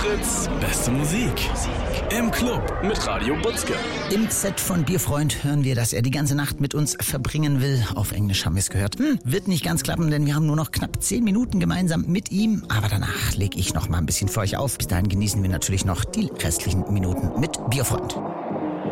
Fritz, beste Musik. Im Club mit Radio Butzke. Im Set von Bierfreund hören wir, dass er die ganze Nacht mit uns verbringen will. Auf Englisch haben wir es gehört. Wird nicht ganz klappen, denn wir haben nur noch knapp 10 Minuten gemeinsam mit ihm. Aber danach lege ich noch mal ein bisschen für euch auf. Bis dahin genießen wir natürlich noch die restlichen Minuten mit Bierfreund.